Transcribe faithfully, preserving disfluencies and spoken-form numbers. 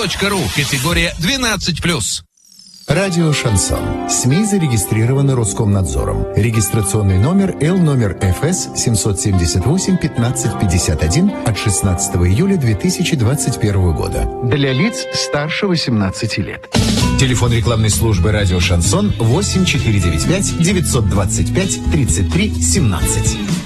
точка ру. Категория двенадцать плюс. Радио «Шансон». СМИ зарегистрированы Роскомнадзором. Регистрационный номер Л номер Ф С семь семь восемь пятнадцать пятьдесят один от шестнадцатого июля две тысячи двадцать первого года. Для лиц старше восемнадцати лет. Телефон рекламной службы «Радио Шансон» восемь четыре девять пять девятьсот двадцать пять тридцать три семнадцать.